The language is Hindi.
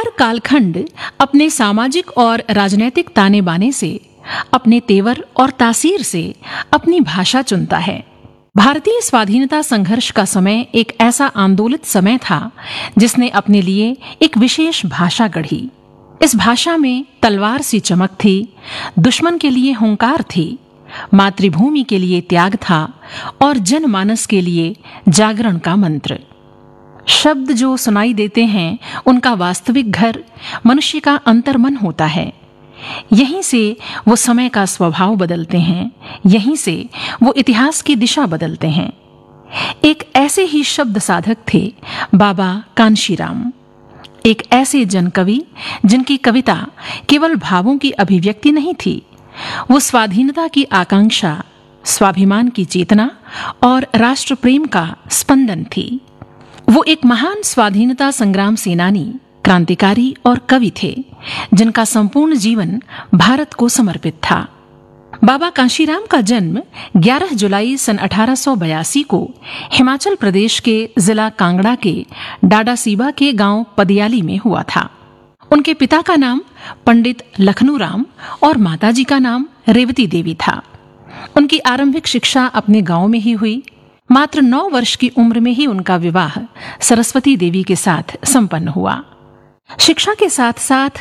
हर कालखंड अपने सामाजिक और राजनैतिक ताने बाने से, अपने तेवर और तासीर से अपनी भाषा चुनता है। भारतीय स्वाधीनता संघर्ष का समय एक ऐसा आंदोलित समय था जिसने अपने लिए एक विशेष भाषा गढ़ी। इस भाषा में तलवार सी चमक थी, दुश्मन के लिए हुंकार थी, मातृभूमि के लिए त्याग था और जनमानस के लिए जागरण का मंत्र। शब्द जो सुनाई देते हैं उनका वास्तविक घर मनुष्य का अंतर्मन होता है। यहीं से वो समय का स्वभाव बदलते हैं, यहीं से वो इतिहास की दिशा बदलते हैं। एक ऐसे ही शब्द साधक थे बाबा कांशीराम, एक ऐसे जनकवि जिनकी कविता केवल भावों की अभिव्यक्ति नहीं थी, वो स्वाधीनता की आकांक्षा, स्वाभिमान की चेतना और राष्ट्र प्रेम का स्पंदन थी। वो एक महान स्वाधीनता संग्राम सेनानी, क्रांतिकारी और कवि थे जिनका संपूर्ण जीवन भारत को समर्पित था। बाबा कांशीराम का जन्म 11 जुलाई सन 1882 को हिमाचल प्रदेश के जिला कांगड़ा के डाडासीबा के गांव पदियाली में हुआ था। उनके पिता का नाम पंडित लखनूराम और माताजी का नाम रेवती देवी था। उनकी आरंभिक शिक्षा अपने गांव में ही हुई। मात्र 9 वर्ष की उम्र में ही उनका विवाह सरस्वती देवी के साथ संपन्न हुआ। शिक्षा के साथ साथ